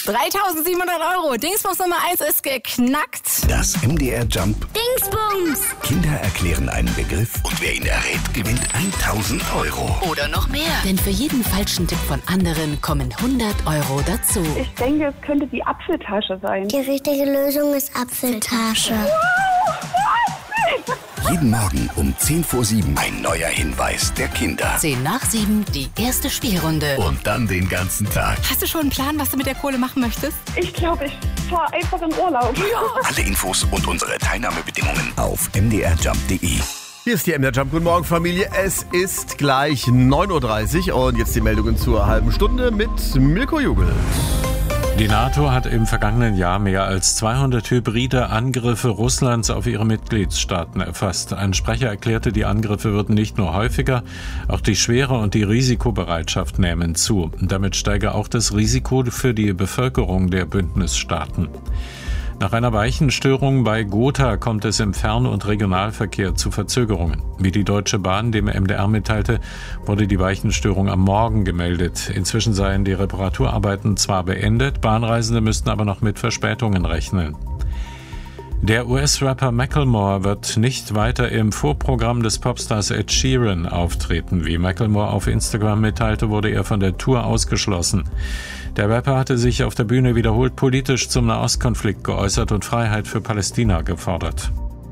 3.700 €. Dingsbums Nummer 1 ist geknackt. Das MDR Jump. Dingsbums! Kinder erklären einen Begriff und wer ihn errät, gewinnt 1.000 €. Oder noch mehr. Denn für jeden falschen Tipp von anderen kommen 100 € dazu. Ich denke, es könnte die Apfeltasche sein. Die richtige Lösung ist Apfeltasche. Jeden Morgen um 6:50 ein neuer Hinweis der Kinder. 7:10, die erste Spielrunde. Und dann den ganzen Tag. Hast du schon einen Plan, was du mit der Kohle machen möchtest? Ich glaube, ich fahre einfach in Urlaub. Alle Infos und unsere Teilnahmebedingungen auf mdrjump.de. Hier ist die MDR Jump. Guten Morgen, Familie. Es ist gleich 9:30 Uhr und jetzt die Meldungen zur halben Stunde mit Milko Jugel. Die NATO hat im vergangenen Jahr mehr als 200 hybride Angriffe Russlands auf ihre Mitgliedstaaten erfasst. Ein Sprecher erklärte, die Angriffe würden nicht nur häufiger, auch die Schwere und die Risikobereitschaft nähmen zu. Damit steige auch das Risiko für die Bevölkerung der Bündnisstaaten. Nach einer Weichenstörung bei Gotha kommt es im Fern- und Regionalverkehr zu Verzögerungen. Wie die Deutsche Bahn dem MDR mitteilte, wurde die Weichenstörung am Morgen gemeldet. Inzwischen seien die Reparaturarbeiten zwar beendet, Bahnreisende müssten aber noch mit Verspätungen rechnen. Der US-Rapper Macklemore wird nicht weiter im Vorprogramm des Popstars Ed Sheeran auftreten. Wie Macklemore auf Instagram mitteilte, wurde er von der Tour ausgeschlossen. Der Rapper hatte sich auf der Bühne wiederholt politisch zum Nahostkonflikt geäußert und Freiheit für Palästina gefordert.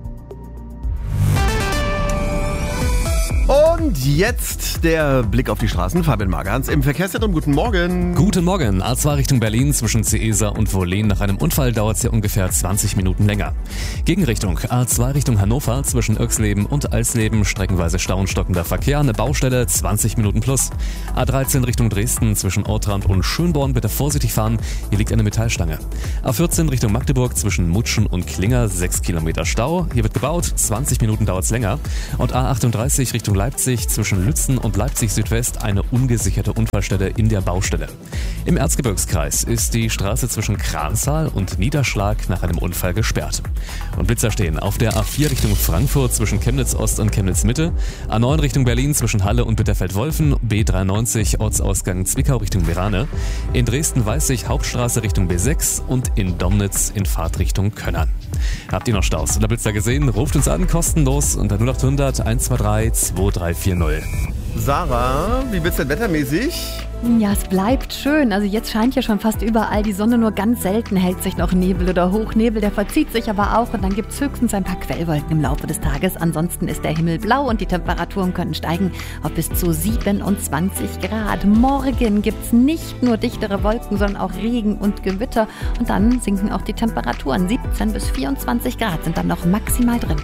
Und jetzt der Blick auf die Straßen. Fabian Magerhans im Verkehrszentrum. Guten Morgen. Guten Morgen. A2 Richtung Berlin zwischen Ceesa und Wohlen. Nach einem Unfall dauert es ja ungefähr 20 Minuten länger. Gegenrichtung A2 Richtung Hannover zwischen Irxleben und Alsleben. Streckenweise Stau und stockender Verkehr. Eine Baustelle 20 Minuten plus. A13 Richtung Dresden zwischen Ortrand und Schönborn. Bitte vorsichtig fahren. Hier liegt eine Metallstange. A14 Richtung Magdeburg zwischen Mutschen und Klinger. 6 Kilometer Stau. Hier wird gebaut. 20 Minuten dauert es länger. Und A38 Richtung Leipzig zwischen Lützen und Leipzig Südwest eine ungesicherte Unfallstelle in der Baustelle. Im Erzgebirgskreis ist die Straße zwischen Kranzahl und Niederschlag nach einem Unfall gesperrt. Und Blitzer stehen auf der A4 Richtung Frankfurt zwischen Chemnitz Ost und Chemnitz Mitte, A9 Richtung Berlin zwischen Halle und Bitterfeld-Wolfen, B93 Ortsausgang Zwickau Richtung Merane, in Dresden-Weißig Hauptstraße Richtung B6 und in Domnitz in Fahrtrichtung Könnern. Habt ihr noch Staus oder Blitzer gesehen? Ruft uns an, kostenlos unter 0800 123 2340. Sarah, wie wird's denn wettermäßig? Ja, es bleibt schön. Also jetzt scheint ja schon fast überall die Sonne, nur ganz selten hält sich noch Nebel oder Hochnebel. Der verzieht sich aber auch und dann gibt es höchstens ein paar Quellwolken im Laufe des Tages. Ansonsten ist der Himmel blau und die Temperaturen können steigen auf bis zu 27 Grad. Morgen gibt es nicht nur dichtere Wolken, sondern auch Regen und Gewitter. Und dann sinken auch die Temperaturen. 17 bis 24 Grad sind dann noch maximal drin.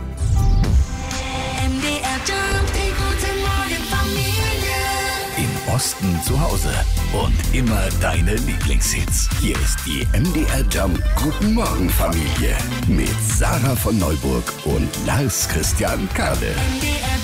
Osten zu Hause und immer deine Lieblingshits. Hier ist die MDR Jump Guten Morgen Familie mit Sarah von Neuburg und Lars Christian Kade.